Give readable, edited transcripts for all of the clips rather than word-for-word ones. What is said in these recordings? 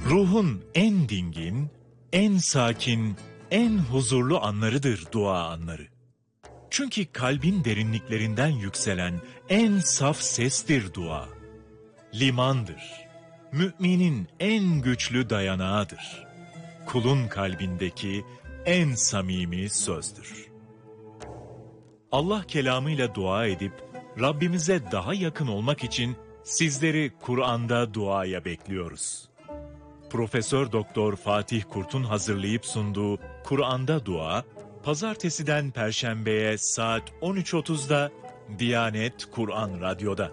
Ruhun en dingin, en sakin, en huzurlu anlarıdır dua anları. Çünkü kalbin derinliklerinden yükselen en saf sestir dua. Limandır. Müminin en güçlü dayanağıdır. Kulun kalbindeki en samimi sözdür. Allah kelamıyla dua edip Rabbimize daha yakın olmak için sizleri Kur'an'da duaya bekliyoruz. Profesör Doktor Fatih Kurt'un hazırlayıp sunduğu Kur'an'da Dua, Pazartesiden Perşembe'ye saat 13.30'da Diyanet Kur'an Radyo'da.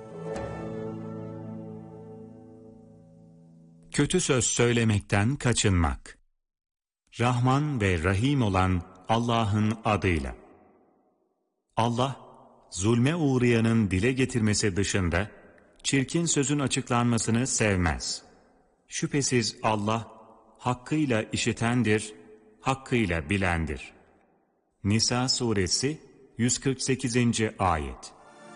Kötü söz söylemekten kaçınmak. Rahman ve Rahim olan Allah'ın adıyla. Allah, zulme uğrayanın dile getirmesi dışında çirkin sözün açıklanmasını sevmez. Şüphesiz Allah, hakkıyla işitendir, hakkıyla bilendir. Nisa suresi 148. ayet.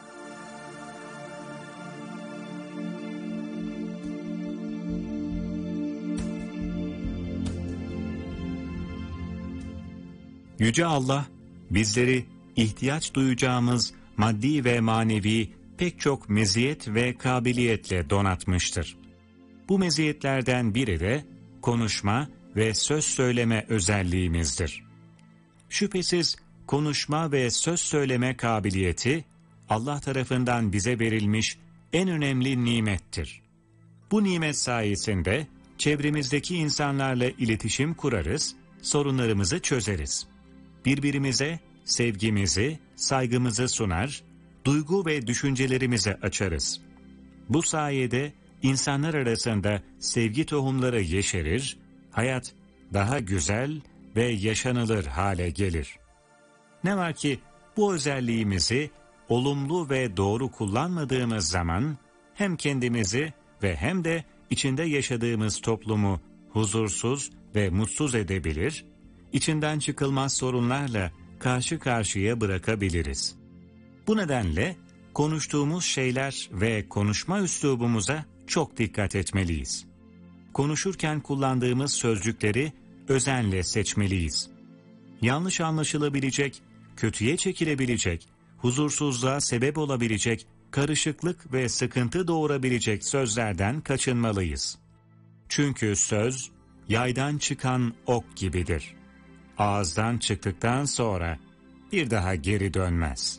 Yüce Allah, bizleri ihtiyaç duyacağımız maddi ve manevi pek çok meziyet ve kabiliyetle donatmıştır. Bu meziyetlerden biri de konuşma ve söz söyleme özelliğimizdir. Şüphesiz konuşma ve söz söyleme kabiliyeti Allah tarafından bize verilmiş en önemli nimettir. Bu nimet sayesinde çevremizdeki insanlarla iletişim kurarız, sorunlarımızı çözeriz. Birbirimize sevgimizi, saygımızı sunar, duygu ve düşüncelerimizi açarız. Bu sayede İnsanlar arasında sevgi tohumları yeşerir, hayat daha güzel ve yaşanılır hale gelir. Ne var ki bu özelliğimizi olumlu ve doğru kullanmadığımız zaman hem kendimizi ve hem de içinde yaşadığımız toplumu huzursuz ve mutsuz edebilir, içinden çıkılmaz sorunlarla karşı karşıya bırakabiliriz. Bu nedenle konuştuğumuz şeyler ve konuşma üslubumuza çok dikkat etmeliyiz. Konuşurken kullandığımız sözcükleri özenle seçmeliyiz. Yanlış anlaşılabilecek, kötüye çekilebilecek, huzursuzluğa sebep olabilecek, karışıklık ve sıkıntı doğurabilecek sözlerden kaçınmalıyız. Çünkü söz, yaydan çıkan ok gibidir. Ağızdan çıktıktan sonra bir daha geri dönmez.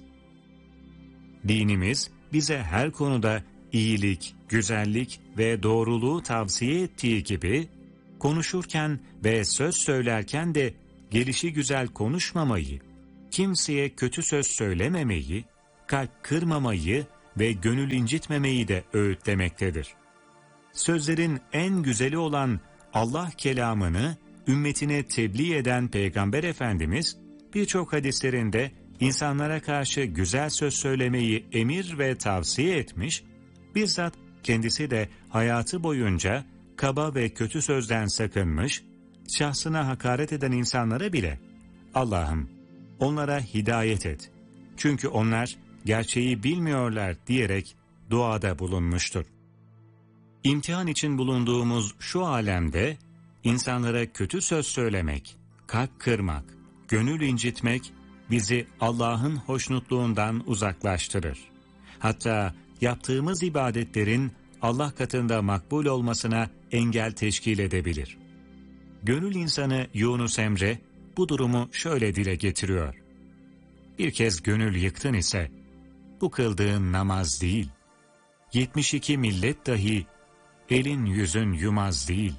Dinimiz bize her konuda iyilik, güzellik ve doğruluğu tavsiye ettiği gibi, konuşurken ve söz söylerken de gelişigüzel konuşmamayı, kimseye kötü söz söylememeyi, kalp kırmamayı ve gönül incitmemeyi de öğütlemektedir. Sözlerin en güzeli olan Allah kelamını ümmetine tebliğ eden Peygamber Efendimiz, birçok hadislerinde insanlara karşı güzel söz söylemeyi emir ve tavsiye etmiş, bizzat kendisi de hayatı boyunca kaba ve kötü sözden sakınmış, şahsına hakaret eden insanlara bile Allah'ım onlara hidayet et. Çünkü onlar gerçeği bilmiyorlar diyerek duada bulunmuştur. İmtihan için bulunduğumuz şu alemde insanlara kötü söz söylemek, kalp kırmak, gönül incitmek bizi Allah'ın hoşnutluğundan uzaklaştırır. Hatta yaptığımız ibadetlerin Allah katında makbul olmasına engel teşkil edebilir. Gönül insanı Yunus Emre bu durumu şöyle dile getiriyor. Bir kez gönül yıktın ise bu kıldığın namaz değil. 72 millet dahi elin yüzün yumaz değil.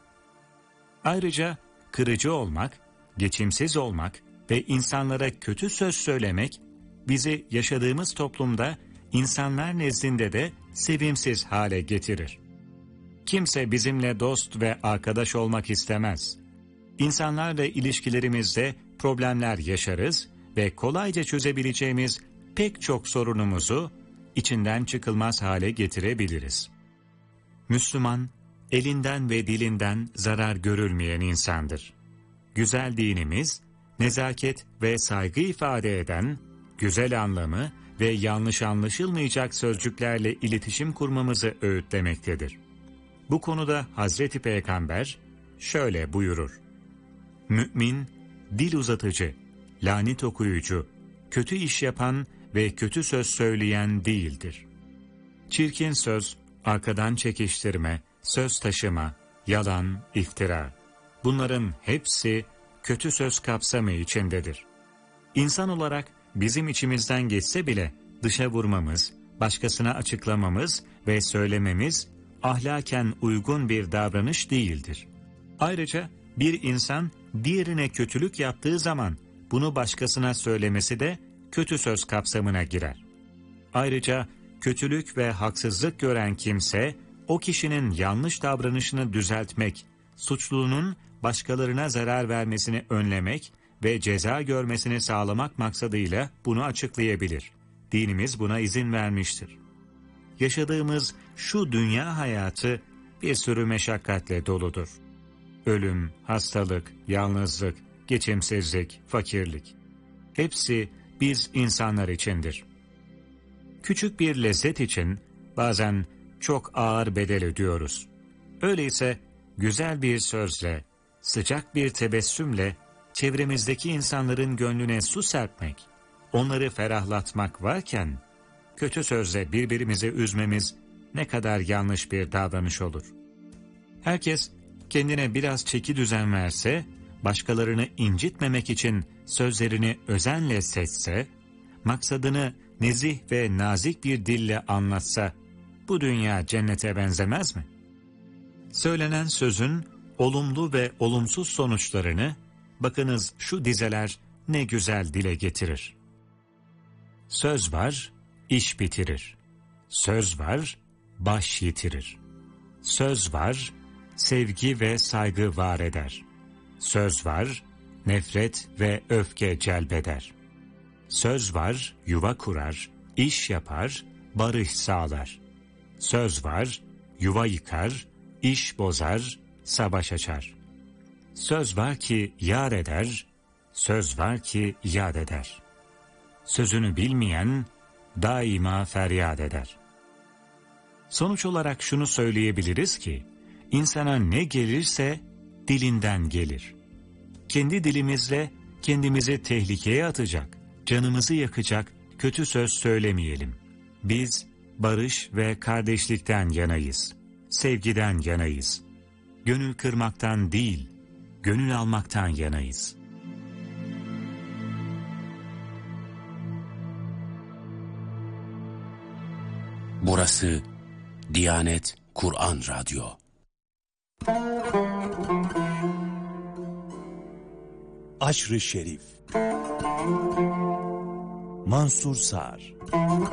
Ayrıca kırıcı olmak, geçimsiz olmak ve insanlara kötü söz söylemek bizi yaşadığımız toplumda insanlar nezdinde de sevimsiz hale getirir. Kimse bizimle dost ve arkadaş olmak istemez. İnsanlarla ilişkilerimizde problemler yaşarız ve kolayca çözebileceğimiz pek çok sorunumuzu içinden çıkılmaz hale getirebiliriz. Müslüman, elinden ve dilinden zarar görülmeyen insandır. Güzel dinimiz, nezaket ve saygı ifade eden, güzel anlamı ve yanlış anlaşılmayacak sözcüklerle iletişim kurmamızı öğütlemektedir. Bu konuda Hazreti Peygamber şöyle buyurur: Mümin, dil uzatıcı, lanet okuyucu, kötü iş yapan ve kötü söz söyleyen değildir. Çirkin söz, arkadan çekiştirme, söz taşıma, yalan, iftira. Bunların hepsi kötü söz kapsamı içindedir. İnsan olarak bizim içimizden geçse bile dışa vurmamız, başkasına açıklamamız ve söylememiz ahlaken uygun bir davranış değildir. Ayrıca bir insan diğerine kötülük yaptığı zaman bunu başkasına söylemesi de kötü söz kapsamına girer. Ayrıca kötülük ve haksızlık gören kimse o kişinin yanlış davranışını düzeltmek, suçlunun başkalarına zarar vermesini önlemek ve ceza görmesini sağlamak maksadıyla bunu açıklayabilir. Dinimiz buna izin vermiştir. Yaşadığımız şu dünya hayatı bir sürü meşakkatle doludur. Ölüm, hastalık, yalnızlık, geçimsizlik, fakirlik. Hepsi biz insanlar içindir. Küçük bir lezzet için bazen çok ağır bedel ödüyoruz. Öyleyse güzel bir sözle, sıcak bir tebessümle çevremizdeki insanların gönlüne su serpmek, onları ferahlatmak varken, kötü sözle birbirimizi üzmemiz ne kadar yanlış bir davranış olur. Herkes kendine biraz çeki düzen verse, başkalarını incitmemek için sözlerini özenle seçse, maksadını nezih ve nazik bir dille anlatsa, bu dünya cennete benzemez mi? Söylenen sözün olumlu ve olumsuz sonuçlarını, bakınız şu dizeler ne güzel dile getirir. Söz var, iş bitirir. Söz var, baş yitirir. Söz var, sevgi ve saygı var eder. Söz var, nefret ve öfke celbeder. Söz var, yuva kurar, iş yapar, barış sağlar. Söz var, yuva yıkar, iş bozar, savaş açar. Söz var ki yar eder, söz var ki yad eder. Sözünü bilmeyen daima feryat eder. Sonuç olarak şunu söyleyebiliriz ki, insana ne gelirse dilinden gelir. Kendi dilimizle kendimizi tehlikeye atacak, canımızı yakacak kötü söz söylemeyelim. Biz barış ve kardeşlikten yanayız, sevgiden yanayız. Gönül kırmaktan değil, gönül almaktan yanayız. Burası Diyanet Kur'an Radyo. Aşr-ı Şerif Mansur Sar